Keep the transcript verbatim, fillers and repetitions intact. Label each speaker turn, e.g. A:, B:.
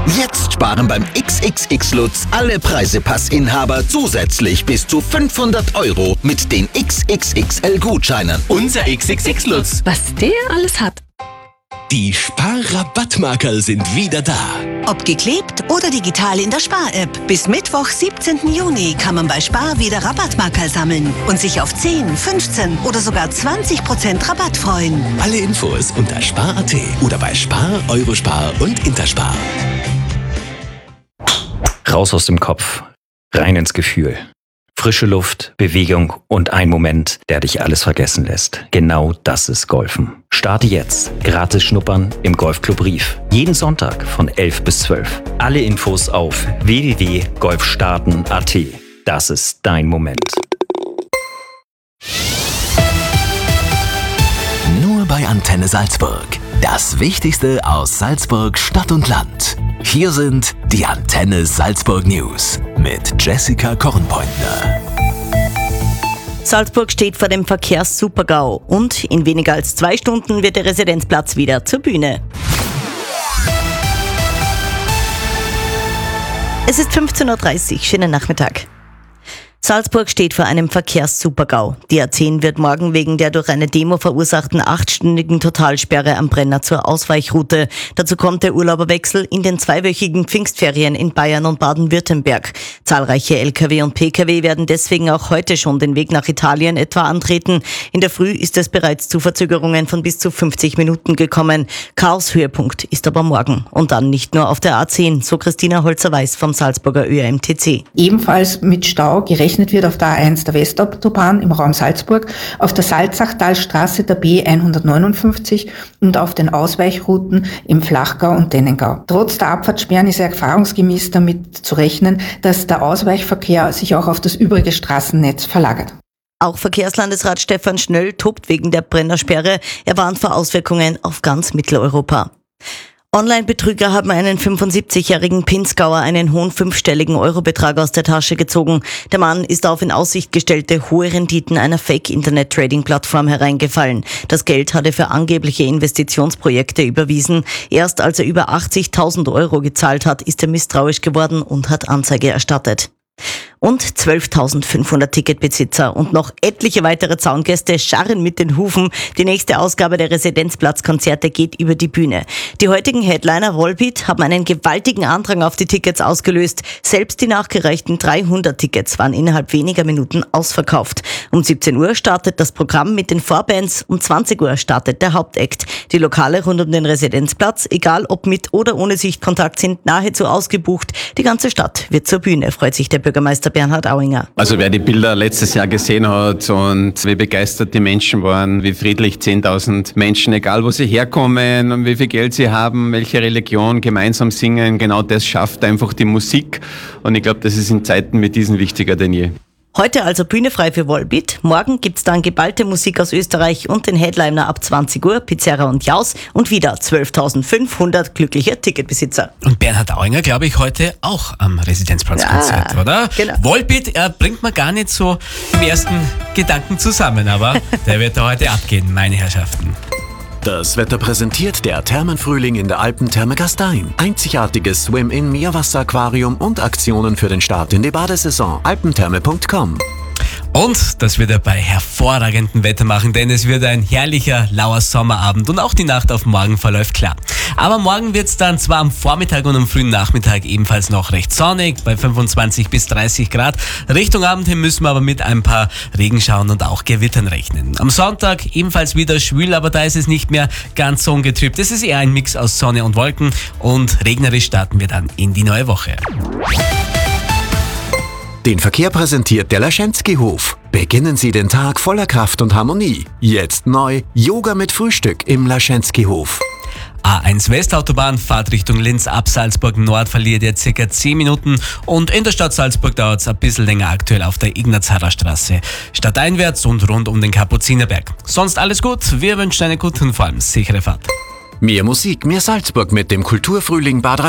A: Jetzt sparen beim X X X Lutz alle Preisepassinhaber zusätzlich bis zu fünfhundert Euro mit den X X X L-Gutscheinen.
B: Unser X X X Lutz.
C: Was der alles hat.
B: Die Spar-Rabattmarkerl sind wieder da.
D: Ob geklebt oder digital in der Spar-App. Bis Mittwoch, siebzehnten Juni kann man bei Spar wieder Rabattmarkerl sammeln und sich auf zehn, fünfzehn oder sogar zwanzig Prozent Rabatt freuen.
B: Alle Infos unter spar punkt at oder bei Spar, Eurospar und Interspar.
E: Raus aus dem Kopf, rein ins Gefühl. Frische Luft, Bewegung und ein Moment, der dich alles vergessen lässt. Genau das ist Golfen. Starte jetzt. Gratis schnuppern im Golfclub Rief. Jeden Sonntag von elf bis zwölf. Alle Infos auf w w w punkt golfstarten punkt a t. Das ist dein Moment.
B: Nur bei Antenne Salzburg. Das Wichtigste aus Salzburg Stadt und Land. Hier sind die Antenne Salzburg News mit Jessica Kornpointner.
F: Salzburg steht vor dem Verkehrssupergau und in weniger als zwei Stunden wird der Residenzplatz wieder zur Bühne. Es ist fünfzehn Uhr dreißig, schönen Nachmittag. Salzburg steht vor einem Verkehrssupergau. Die A zehn wird morgen wegen der durch eine Demo verursachten achtstündigen Totalsperre am Brenner zur Ausweichroute. Dazu kommt der Urlauberwechsel in den zweiwöchigen Pfingstferien in Bayern und Baden-Württemberg. Zahlreiche L K W und P K W werden deswegen auch heute schon den Weg nach Italien etwa antreten. In der Früh ist es bereits zu Verzögerungen von bis zu fünfzig Minuten gekommen. Chaos-Höhepunkt ist aber morgen. Und dann nicht nur auf der A zehn, so Christina Holzer-Weiß vom Salzburger Ö R M T C.
G: Ebenfalls mit Stau gerechnet wird auf der A eins der Westautobahn im Raum Salzburg, auf der Salzachtalstraße der B hundertneunundfünfzig und auf den Ausweichrouten im Flachgau und Dennengau. Trotz der Abfahrtssperren ist erfahrungsgemäß damit zu rechnen, dass der Ausweichverkehr sich auch auf das übrige Straßennetz verlagert.
F: Auch Verkehrslandesrat Stefan Schnöll tobt wegen der Brennersperre. Er warnt vor Auswirkungen auf ganz Mitteleuropa. Online-Betrüger haben einen fünfundsiebzigjährigen Pinzgauer einen hohen fünfstelligen Eurobetrag aus der Tasche gezogen. Der Mann ist auf in Aussicht gestellte hohe Renditen einer Fake-Internet-Trading-Plattform hereingefallen. Das Geld hat er für angebliche Investitionsprojekte überwiesen. Erst als er über achtzigtausend Euro gezahlt hat, ist er misstrauisch geworden und hat Anzeige erstattet. Und zwölftausendfünfhundert Ticketbesitzer und noch etliche weitere Zaungäste scharren mit den Hufen. Die nächste Ausgabe der Residenzplatzkonzerte geht über die Bühne. Die heutigen Headliner Volbeat haben einen gewaltigen Andrang auf die Tickets ausgelöst. Selbst die nachgereichten dreihundert Tickets waren innerhalb weniger Minuten ausverkauft. Um siebzehn Uhr startet das Programm mit den Vorbands, um zwanzig Uhr startet der Hauptakt. Die Lokale rund um den Residenzplatz, egal ob mit oder ohne Sichtkontakt, sind nahezu ausgebucht. Die ganze Stadt wird zur Bühne, freut sich der Bürgermeister Bernhard Auinger.
H: Also wer die Bilder letztes Jahr gesehen hat und wie begeistert die Menschen waren, wie friedlich zehntausend Menschen, egal wo sie herkommen und wie viel Geld sie haben, welche Religion, gemeinsam singen, genau das schafft einfach die Musik. Und ich glaube, das ist in Zeiten wie diesen wichtiger denn je.
F: Heute also Bühne frei für Volbeat. Morgen gibt's dann geballte Musik aus Österreich und den Headliner ab zwanzig Uhr, Pizzeria und Jaus und wieder zwölftausendfünfhundert glückliche Ticketbesitzer.
I: Und Bernhard Auinger, glaube ich, heute auch am Residenzplatzkonzert,
F: ja,
I: oder?
F: Genau.
I: Volbeat, er bringt man gar nicht so im ersten Gedanken zusammen, aber der wird da heute abgehen, meine Herrschaften.
B: Das Wetter präsentiert der Thermenfrühling in der Alpentherme Gastein. Einzigartiges Swim-In-Meerwasser-Aquarium und Aktionen für den Start in die Badesaison. alpentherme punkt com.
I: Und das wird er bei hervorragendem Wetter machen, denn es wird ein herrlicher, lauer Sommerabend und auch die Nacht auf morgen verläuft klar. Aber morgen wird es dann zwar am Vormittag und am frühen Nachmittag ebenfalls noch recht sonnig, bei fünfundzwanzig bis dreißig Grad. Richtung Abend hin müssen wir aber mit ein paar Regenschauern und auch Gewittern rechnen. Am Sonntag ebenfalls wieder schwül, aber da ist es nicht mehr ganz so ungetrübt. Es ist eher ein Mix aus Sonne und Wolken und regnerisch starten wir dann in die neue Woche.
B: Den Verkehr präsentiert der Laschenski-Hof. Beginnen Sie den Tag voller Kraft und Harmonie. Jetzt neu Yoga mit Frühstück im Laschenski-Hof.
I: A eins Westautobahn, Fahrt Richtung Linz ab Salzburg Nord verliert ihr circa zehn Minuten und in der Stadt Salzburg dauert es ein bisschen länger aktuell auf der Ignazharer Straße. Stadteinwärts und rund um den Kapuzinerberg. Sonst alles gut, wir wünschen eine gute und vor allem sichere Fahrt.
B: Mehr Musik, mehr Salzburg mit dem Kulturfrühling Bad